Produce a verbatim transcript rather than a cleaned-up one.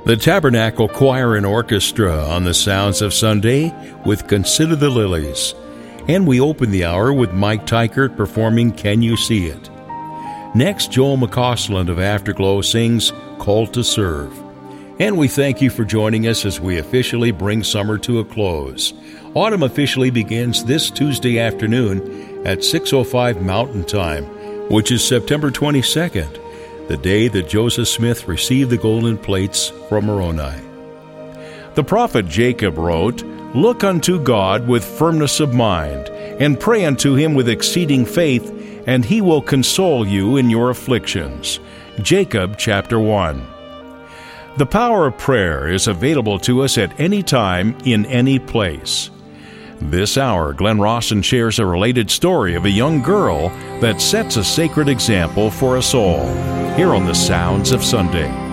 The Tabernacle Choir and Orchestra on the Sounds of Sunday with Consider the Lilies. And we open the hour with Mike Tykert performing Can You See It? Next, Joel McCausland of Afterglow sings Called to Serve. And we thank you for joining us as we officially bring summer to a close. Autumn officially begins this Tuesday afternoon at six oh five Mountain Time, which is September twenty-second, the day that Joseph Smith received the golden plates from Moroni. The prophet Jacob wrote, "Look unto God with firmness of mind, and pray unto him with exceeding faith, and he will console you in your afflictions." Jacob chapter one. The power of prayer is available to us at any time, in any place. This hour, Glenn Rawson shares a related story of a young girl that sets a sacred example for us all, here on the Sounds of Sunday.